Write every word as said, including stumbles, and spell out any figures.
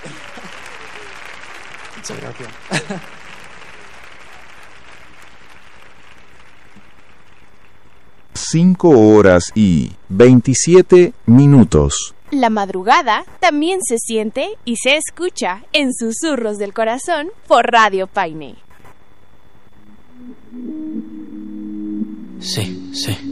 Muchas gracias. Cinco horas y veintisiete minutos. La madrugada también se siente y se escucha en Susurros del Corazón por Radio Paine. Sí, sí.